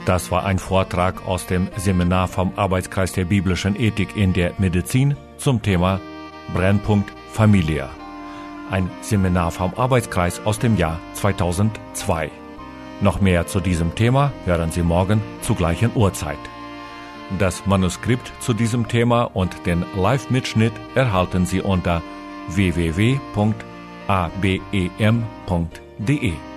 Das war ein Vortrag aus dem Seminar vom Arbeitskreis der biblischen Ethik in der Medizin zum Thema Brennpunkt Familie. Ein Seminar vom Arbeitskreis aus dem Jahr 2002. Noch mehr zu diesem Thema hören Sie morgen zur gleichen Uhrzeit. Das Manuskript zu diesem Thema und den Live-Mitschnitt erhalten Sie unter www.abem.de.